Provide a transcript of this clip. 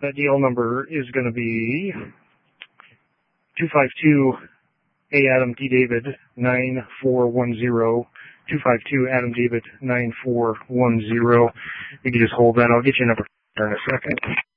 That DL number is going to be 252 Adam D. David 9410. 252 Adam David 9410. You can just hold that. I'll get your number in a second.